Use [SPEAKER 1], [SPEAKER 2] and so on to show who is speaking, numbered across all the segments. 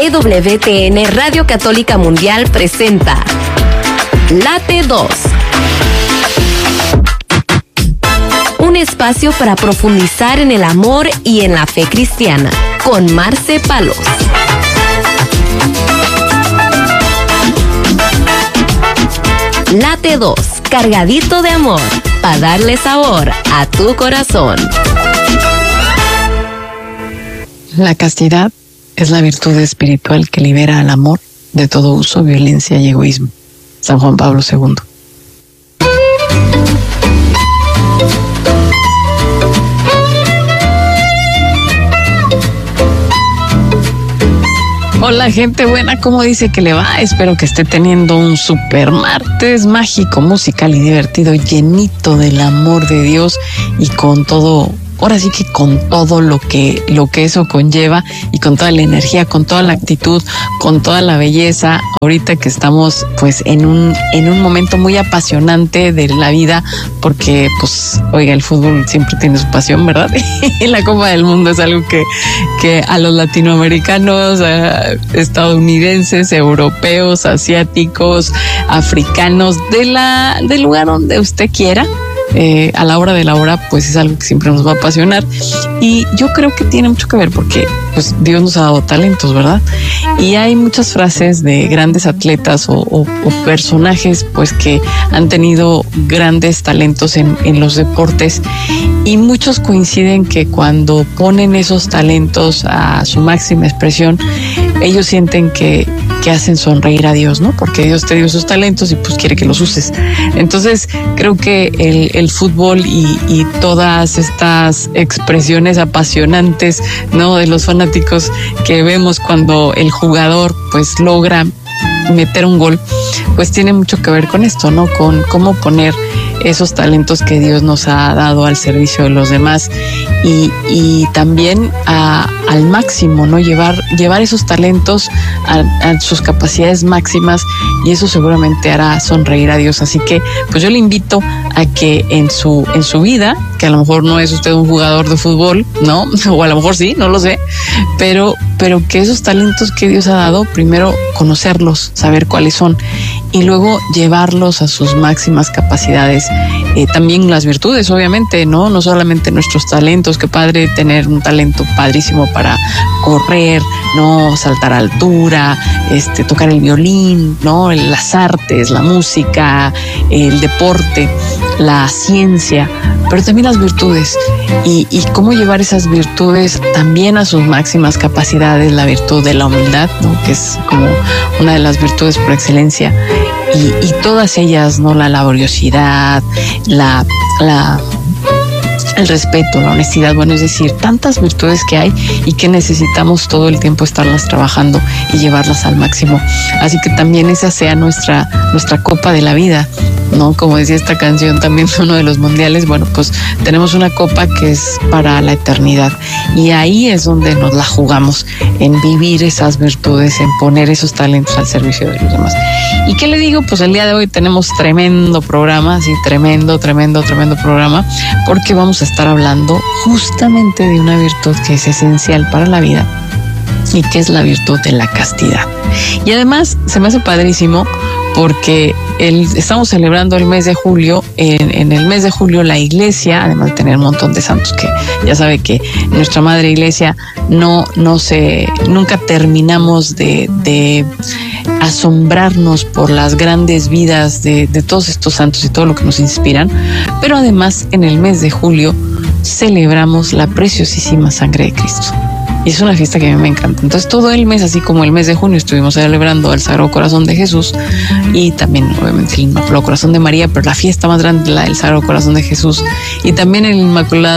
[SPEAKER 1] EWTN Radio Católica Mundial presenta Late 2. Un espacio para profundizar en el amor y en la fe cristiana, con Marce Palos. Late 2, cargadito de amor, para darle sabor a tu corazón.
[SPEAKER 2] La castidad es la virtud espiritual que libera al amor de todo uso, violencia y egoísmo. San Juan Pablo II. Hola gente buena, ¿cómo dice que le va? Espero que esté teniendo un super martes mágico, musical y divertido, llenito del amor de Dios y con todo, ahora sí que con todo lo que eso conlleva y con toda la energía, con toda la actitud, con toda la belleza. Ahorita que estamos pues en un momento muy apasionante de la vida, porque pues oiga, el fútbol siempre tiene su pasión, ¿verdad? Y la Copa del Mundo es algo que a los latinoamericanos, estadounidenses, europeos, asiáticos, africanos, del lugar donde usted quiera, a la hora de la hora, pues es algo que siempre nos va a apasionar. Y yo creo que tiene mucho que ver porque pues Dios nos ha dado talentos, ¿verdad? Y hay muchas frases de grandes atletas o personajes pues que han tenido grandes talentos en los deportes, y muchos coinciden que cuando ponen esos talentos a su máxima expresión, ellos sienten que hacen sonreír a Dios, ¿no? Porque Dios te dio esos talentos y pues quiere que los uses. Entonces creo que el fútbol y todas estas expresiones apasionantes, ¿no?, de los fanáticos que vemos cuando el jugador pues logra meter un gol, pues tiene mucho que ver con esto, ¿no? Con cómo poner esos talentos que Dios nos ha dado al servicio de los demás y también al máximo, ¿no? Llevar esos talentos a sus capacidades máximas, y eso seguramente hará sonreír a Dios. Así que pues yo le invito a que en su vida, que a lo mejor no es usted un jugador de fútbol, ¿no? O a lo mejor sí, no lo sé, pero que esos talentos que Dios ha dado, primero conocerlos, saber cuáles son, y luego llevarlos a sus máximas capacidades. También las virtudes, obviamente, no solamente nuestros talentos. Qué padre tener un talento padrísimo para correr, no saltar a altura, tocar el violín, no, las artes, la música, el deporte, la ciencia, pero también las virtudes y cómo llevar esas virtudes también a sus máximas capacidades. La virtud de la humildad, ¿no?, que es como una de las virtudes por excelencia, y todas ellas, ¿no?, la laboriosidad, el respeto, la honestidad, bueno, es decir, tantas virtudes que hay y que necesitamos todo el tiempo estarlas trabajando y llevarlas al máximo. Así que también esa sea nuestra copa de la vida, ¿no? Como decía esta canción también, uno de los mundiales, bueno, pues tenemos una copa que es para la eternidad, y ahí es donde nos la jugamos, en vivir esas virtudes, en poner esos talentos al servicio de los demás. ¿Y qué le digo? Pues el día de hoy tenemos tremendo programa, sí, tremendo programa, porque vamos a estar hablando justamente de una virtud que es esencial para la vida, y que es la virtud de la castidad. Y además se me hace padrísimo porque estamos celebrando el mes de julio. En el mes de julio la iglesia, además de tener un montón de santos, que ya sabe que nuestra madre iglesia nunca terminamos de asombrarnos por las grandes vidas de todos estos santos y todo lo que nos inspiran. Pero además en el mes de julio celebramos la preciosísima sangre de Cristo. Y es una fiesta que a mí me encanta. Entonces todo el mes, así como el mes de junio estuvimos celebrando el Sagrado Corazón de Jesús, y también obviamente el Inmaculado Corazón de María, pero la fiesta más grande es la del Sagrado Corazón de Jesús, y también el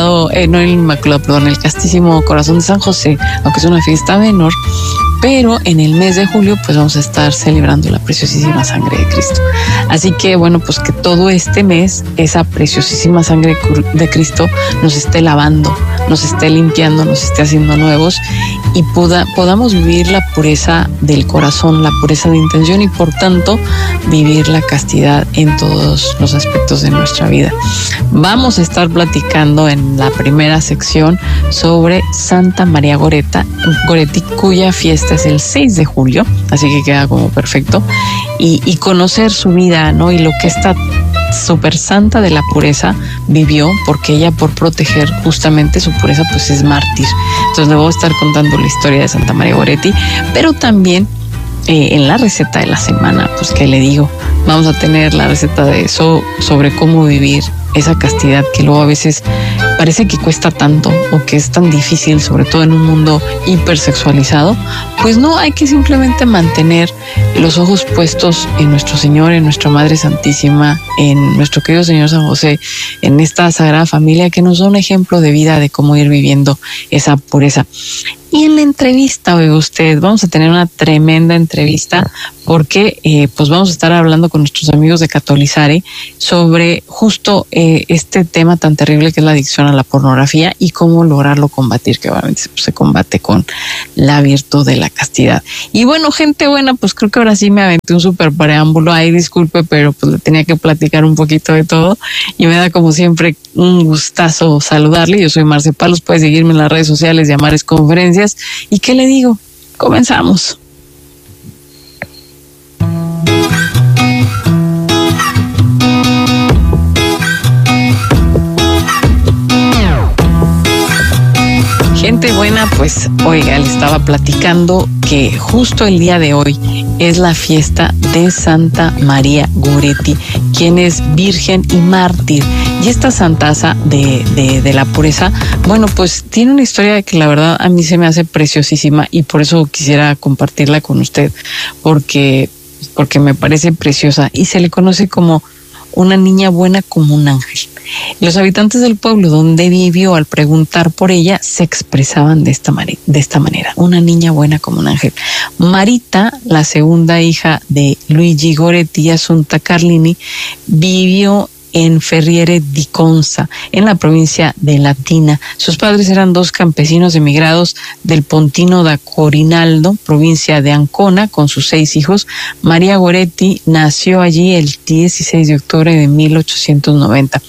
[SPEAKER 2] el Castísimo Corazón de San José, aunque es una fiesta menor. Pero en el mes de julio pues vamos a estar celebrando la preciosísima sangre de Cristo. Así que bueno, pues que todo este mes esa preciosísima sangre de Cristo nos esté lavando, nos esté limpiando, nos esté haciendo nuevos, y podamos vivir la pureza del corazón, la pureza de intención, y por tanto vivir la castidad en todos los aspectos de nuestra vida. Vamos a estar platicando en la primera sección sobre Santa María Goretti, cuya fiesta fiesta es el 6 de julio, así que queda como perfecto, y conocer su vida, ¿no? Y lo que esta super santa de la pureza vivió, porque ella, por proteger justamente su pureza, pues es mártir. Entonces le voy a estar contando la historia de Santa María Goretti, pero también en la receta de la semana, pues que le digo, vamos a tener la receta de eso, sobre cómo vivir esa castidad que luego a veces parece que cuesta tanto o que es tan difícil, sobre todo en un mundo hipersexualizado. Pues no, hay que simplemente mantener los ojos puestos en nuestro Señor, en nuestra Madre Santísima, en nuestro querido Señor San José, en esta Sagrada Familia que nos da un ejemplo de vida de cómo ir viviendo esa pureza. Y en la entrevista, oiga usted, vamos a tener una tremenda entrevista porque pues vamos a estar hablando con nuestros amigos de Catolizare sobre justo este tema tan terrible que es la adicción a la pornografía y cómo lograrlo combatir, que obviamente se combate con la virtud de la castidad. Y bueno, gente buena, pues creo que ahora sí me aventé un súper preámbulo. Ay, disculpe, pero pues le tenía que platicar un poquito de todo y me da como siempre un gustazo saludarle. Yo soy Marce Palos, puede seguirme en las redes sociales de Amares Conferencias. ¿Y qué le digo? Comenzamos. Gente buena, pues oiga, le estaba platicando que justo el día de hoy es la fiesta de Santa María Goretti, quien es virgen y mártir. Y esta santaza de la pureza, bueno, pues tiene una historia que la verdad a mí se me hace preciosísima y por eso quisiera compartirla con usted, porque me parece preciosa y se le conoce como una niña buena como un ángel. Los habitantes del pueblo donde vivió, al preguntar por ella, se expresaban de esta manera, una niña buena como un ángel. Marita, la segunda hija de Luigi Goretti y Assunta Carlini, vivió en Ferriere di Conza, en la provincia de Latina. Sus padres eran dos campesinos emigrados del Pontino da Corinaldo, provincia de Ancona, con sus 6 hijos. María Goretti nació allí el 16 de octubre de 1890.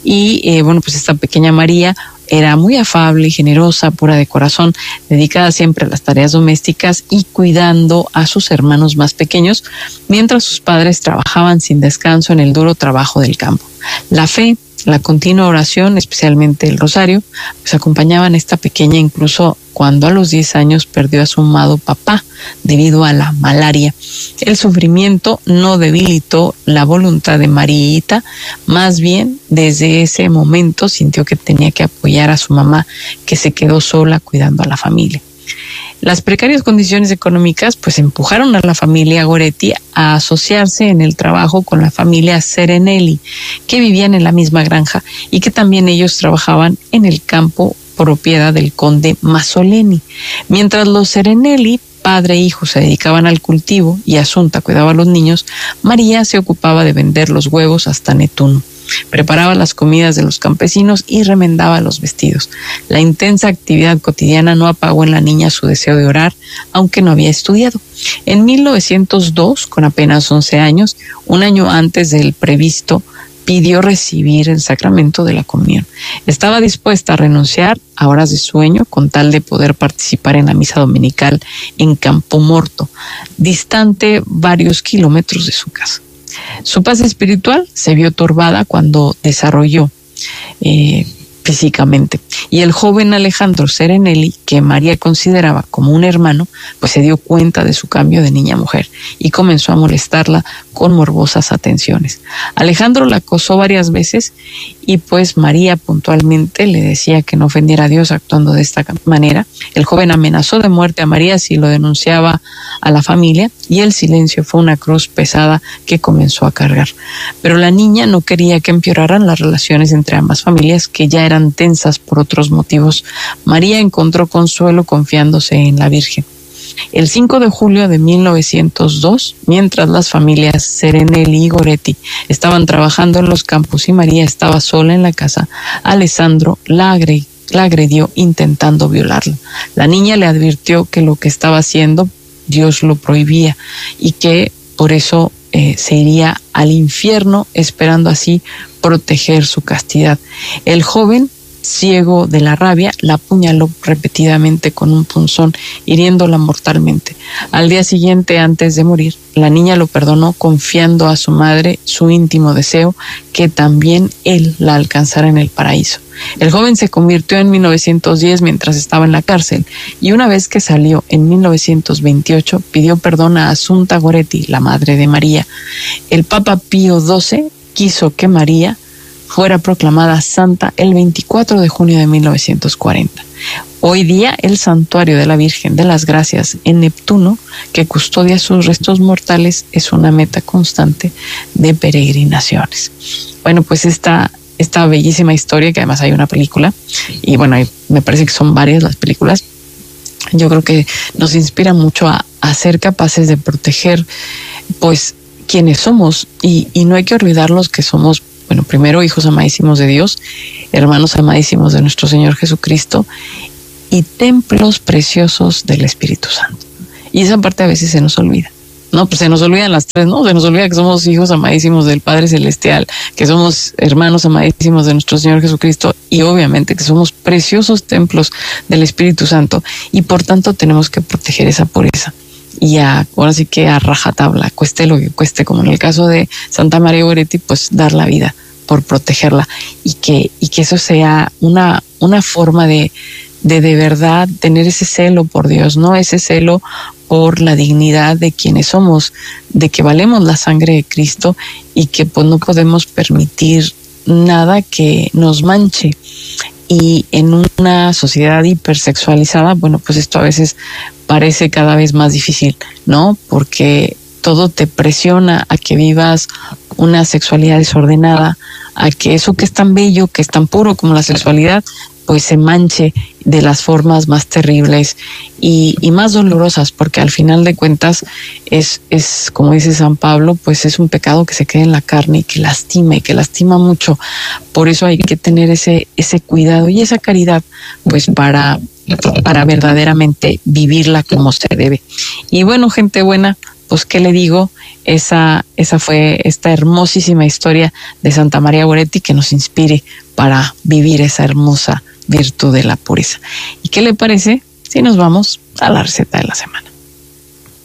[SPEAKER 2] Y bueno, pues esta pequeña María era muy afable y generosa, pura de corazón, dedicada siempre a las tareas domésticas y cuidando a sus hermanos más pequeños, mientras sus padres trabajaban sin descanso en el duro trabajo del campo. La fe, la continua oración, especialmente el rosario, pues acompañaban a esta pequeña incluso cuando a los 10 años perdió a su amado papá debido a la malaria. El sufrimiento no debilitó la voluntad de Mariita, más bien desde ese momento sintió que tenía que apoyar a su mamá, que se quedó sola cuidando a la familia. Las precarias condiciones económicas pues empujaron a la familia Goretti a asociarse en el trabajo con la familia Serenelli, que vivían en la misma granja y que también ellos trabajaban en el campo propiedad del conde Masoleni. Mientras los Serenelli, padre e hijo, se dedicaban al cultivo y Assunta cuidaba a los niños, María se ocupaba de vender los huevos hasta Nettuno. Preparaba las comidas de los campesinos y remendaba los vestidos. La intensa actividad cotidiana no apagó en la niña su deseo de orar, aunque no había estudiado. En 1902, con apenas 11 años, un año antes del previsto, pidió recibir el sacramento de la comunión. Estaba dispuesta a renunciar a horas de sueño con tal de poder participar en la misa dominical en Campomorto, distante varios kilómetros de su casa. Su paz espiritual se vio turbada cuando desarrolló físicamente. Y el joven Alejandro Serenelli, que María consideraba como un hermano, pues se dio cuenta de su cambio de niña a mujer y comenzó a molestarla con morbosas atenciones. Alejandro la acosó varias veces y pues María puntualmente le decía que no ofendiera a Dios actuando de esta manera. El joven amenazó de muerte a María si lo denunciaba a la familia y el silencio fue una cruz pesada que comenzó a cargar. Pero la niña no quería que empeoraran las relaciones entre ambas familias, que ya eran tensas por otros motivos. María encontró consuelo confiándose en la Virgen. El 5 de julio de 1902, mientras las familias Serenelli y Goretti estaban trabajando en los campos y María estaba sola en la casa, Alessandro la agredió intentando violarla. La niña le advirtió que lo que estaba haciendo Dios lo prohibía y que por eso se iría al infierno, esperando así proteger su castidad. El joven ciego de la rabia, la apuñaló repetidamente con un punzón, hiriéndola mortalmente. Al día siguiente, antes de morir, la niña lo perdonó, confiando a su madre su íntimo deseo que también él la alcanzara en el paraíso. El joven se convirtió en 1910 mientras estaba en la cárcel, y una vez que salió en 1928 pidió perdón a Assunta Goretti, la madre de María. El Papa Pío XII quiso que María fuera proclamada santa el 24 de junio de 1940. Hoy día el santuario de la Virgen de las Gracias en Neptuno, que custodia sus restos mortales, es una meta constante de peregrinaciones. Bueno, pues esta bellísima historia, que además hay una película, y bueno, me parece que son varias las películas, yo creo que nos inspira mucho a ser capaces de proteger pues quienes somos, y no hay que olvidarlos que somos, bueno, primero hijos amadísimos de Dios, hermanos amadísimos de nuestro Señor Jesucristo y templos preciosos del Espíritu Santo. Y esa parte a veces se nos olvida. No, pues se nos olvidan las tres, ¿no? Se nos olvida que somos hijos amadísimos del Padre Celestial, que somos hermanos amadísimos de nuestro Señor Jesucristo y obviamente que somos preciosos templos del Espíritu Santo y por tanto tenemos que proteger esa pureza. Y ahora sí que a rajatabla, cueste lo que cueste, como en el caso de Santa María Goretti, pues dar la vida por protegerla y que eso sea una forma de verdad tener ese celo por Dios, ¿no? Ese celo por la dignidad de quienes somos, de que valemos la sangre de Cristo y que pues no podemos permitir nada que nos manche. Y en una sociedad hipersexualizada, bueno, pues esto a veces parece cada vez más difícil, ¿no? Porque todo te presiona a que vivas una sexualidad desordenada, a que eso que es tan bello, que es tan puro como la sexualidad, pues se manche de las formas más terribles y más dolorosas, porque al final de cuentas es como dice San Pablo, pues es un pecado que se queda en la carne y que lastima mucho. Por eso hay que tener ese cuidado y esa caridad, pues para verdaderamente vivirla como se debe. Y bueno, gente buena, pues qué le digo, esa fue esta hermosísima historia de Santa María Goretti que nos inspire para vivir esa hermosa virtud de la pureza. ¿Y qué le parece si nos vamos a la receta de la semana?